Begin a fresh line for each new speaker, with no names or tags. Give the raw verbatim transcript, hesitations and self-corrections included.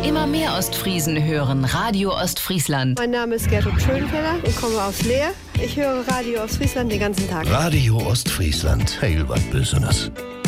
Immer mehr Ostfriesen hören Radio Ostfriesland.
Mein Name ist Gertrud Schönfeller und komme aus Leer. Ich höre Radio Ostfriesland den ganzen Tag.
Radio Ostfriesland, heel wat Besonderes.